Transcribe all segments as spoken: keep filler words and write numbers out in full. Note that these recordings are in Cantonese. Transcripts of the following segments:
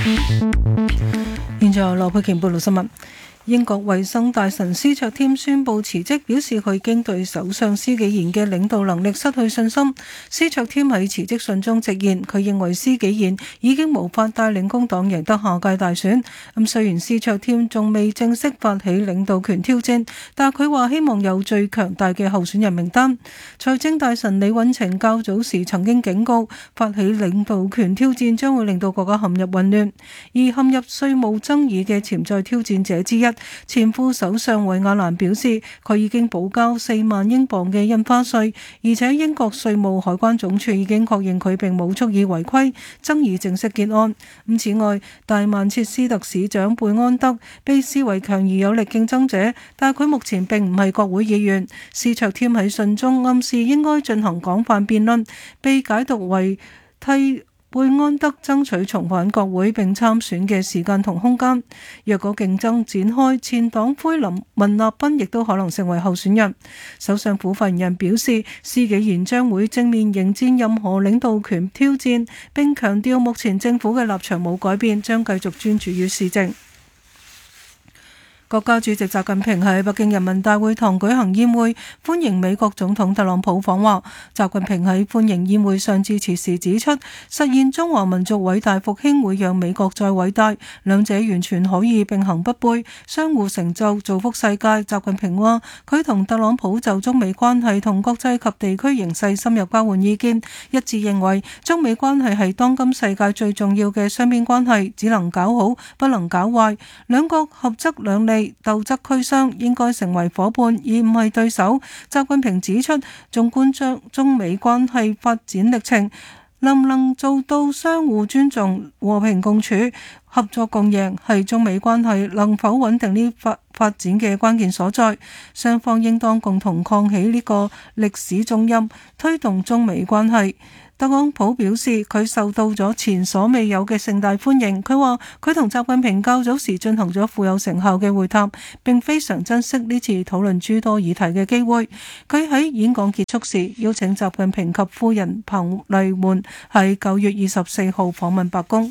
現在由羅佩瓊報道新聞。英國衛生大臣斯卓添宣布辭職，表示佢已經對首相施紀賢嘅領導能力失去信心。斯卓添喺辭職信中直言，佢認為施紀賢已經無法帶領工黨贏得下屆大選。咁雖然斯卓添仲未正式發起領導權挑戰，但佢話希望有最強大嘅候選人名單。財政大臣李允晴較早時曾經警告，發起領導權挑戰將會令到國家陷入混亂，而陷入稅務爭議嘅潛在挑戰者之一，前副首相韋亞蘭表示，佢已經補交四萬英鎊嘅印花稅，而且英國稅務海關總署已經確認佢並冇蓄意違規，爭議正式結案。咁此外，大曼徹斯特市長貝安德被視為強而有力競爭者，但佢目前並唔係國會議員。斯卓添喺信中暗示應該進行廣泛辯論，被解讀為替貝安德爭取重返國會並參選嘅時間同空間。若果競爭展開，前黨魁林文納賓亦都可能成為候選人。首相府發言人表示，施紀賢將會正面迎戰任何領導權挑戰，並強調目前政府嘅立場冇改變，將繼續專注於施政。國家主席習近平喺北京人民大會堂舉行宴會，歡迎美國總統特朗普訪華。習近平喺歡迎宴會上致辭時指出，實現中華民族偉大復興會讓美國再偉大，兩者完全可以並行不悖，相互成就，造福世界。習近平話，佢同特朗普就中美關係同國際及地區形勢深入交換意見，一致認為中美關係係當今世界最重要嘅雙邊關係，只能搞好，不能搞壞。兩國合則兩利，鬥則俱傷，應該成為夥伴而唔係對手。習近平指出，縱觀將中美關係發展歷程，能唔能做到相互尊重、和平共處、合作共贏，係中美關係能否穩定呢發發展嘅關鍵所在。雙方應當共同扛起呢個歷史重任，推動中美關係。特朗普表示，佢受到咗前所未有嘅盛大歡迎。佢話佢同習近平較早時進行咗富有成效嘅會談，並非常珍惜呢次討論諸多議題嘅機會。佢喺演講結束時邀請習近平及夫人彭麗媛喺九月二十四號訪問白宮。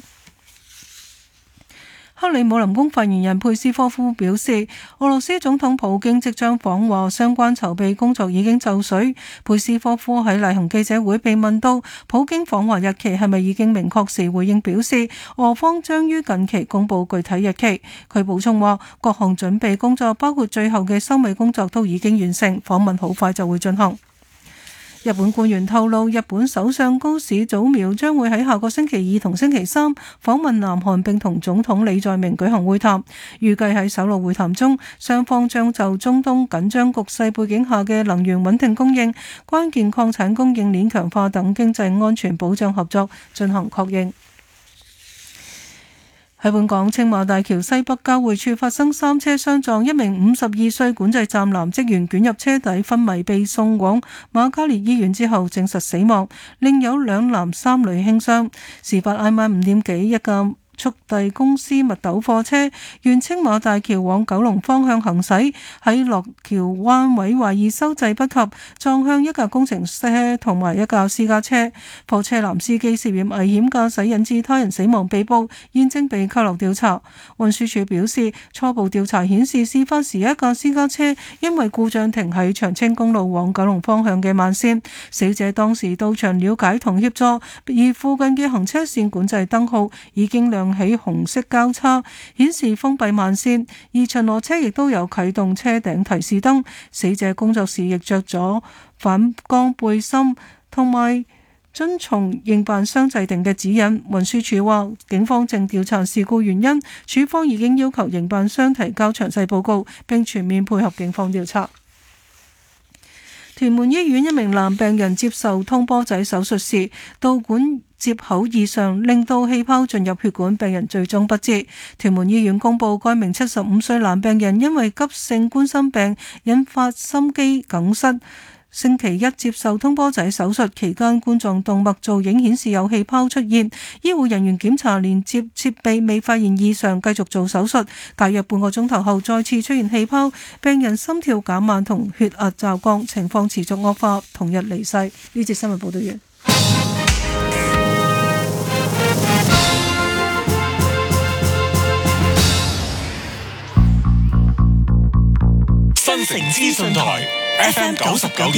克里姆林宮發言人佩斯科夫表示，俄羅斯總統普京即將訪華，相關籌備工作已經就緒。佩斯科夫喺例行記者會被問到普京訪華日期係咪已經明確時，回應表示，俄方將於近期公布具體日期。佢補充話，各項準備工作包括最後嘅收尾工作都已經完成，訪問好快就會進行。日本官員透露，日本首相高市早苗將會喺下個星期二同星期三訪問南韓，並同總統李在明舉行會談。預計喺首腦會談中，雙方將就中東緊張局勢背景下嘅能源穩定供應、關鍵礦產供應鏈強化等經濟安全保障合作進行確認。喺本港青馬大橋西北交匯處發生三車相撞，一名五十二歲管制站男職員捲入車底昏迷，被送往瑪嘉烈醫院之後證實死亡，另有兩男三女輕傷。事發挨晚五點幾，一架速遞公司密斗貨車沿青馬大橋往九龍方向行駛，喺落橋彎位懷疑收掣不及，撞向一架工程車同埋一架私家車。貨車男司機涉嫌危險駕駛引致他人死亡被捕，現正被扣留調查。運輸署表示，初步調查顯示，事發時一架私家車因為故障停喺長青公路往九龍方向嘅慢線，死者當時到場了解同協助，而附近嘅行車線管制燈號已經亮起紅色交叉，顯示封閉慢線，而巡邏車亦都有啟動車頂提示燈。死者工作時亦着咗反光背心，同埋遵從營辦商制定嘅指引。運輸署話，警方正調查事故原因，署方已經要求營辦商提交詳細報告，並全面配合警方調查。屯門醫院一名男病人接受通波仔手術時，導管接口異常，令到氣泡進入血管，病人最終不治。屯門醫院公布，該名七十五歲男病人因為急性冠心病引發心肌梗塞，星期一接受通波仔手術期間，冠狀動脈造影顯示有氣泡出現，醫護人員檢查連接設備未發現異常，繼續做手術。大約半個鐘頭後再次出現氣泡，病人心跳減慢同血壓驟降，情況持續惡化，同日離世。呢節新聞報道完。 新城資訊台 F M 九十九。